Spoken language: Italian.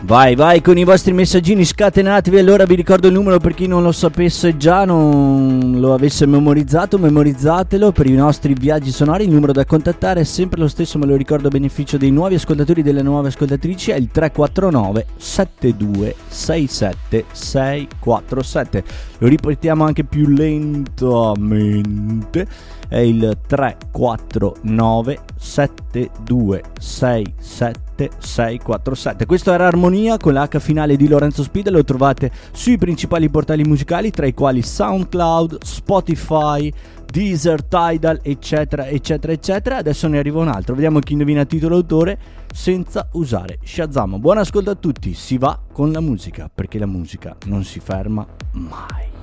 Vai con i vostri messaggini scatenatevi. Allora vi ricordo il numero per chi non lo sapesse già, non lo avesse memorizzato, memorizzatelo per i nostri viaggi sonori. Il numero da contattare è sempre lo stesso, me lo ricordo a beneficio dei nuovi ascoltatori e delle nuove ascoltatrici, è il 349 7267 647. Lo ripetiamo anche più lentamente, è il 349 7267 647. Questo era Armonia con l'H finale di Lorenzo Spida. Lo trovate sui principali portali musicali, tra i quali SoundCloud, Spotify, Deezer, Tidal, eccetera eccetera eccetera. Adesso ne arriva un altro, vediamo chi indovina il titolo d'autore senza usare Shazam. Buon ascolto a tutti, si va con la musica, perché la musica non si ferma mai.